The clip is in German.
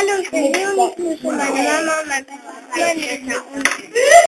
Hallo, ich bin Leonie, ich grüße meine Mama und mein Papa, meine Eltern und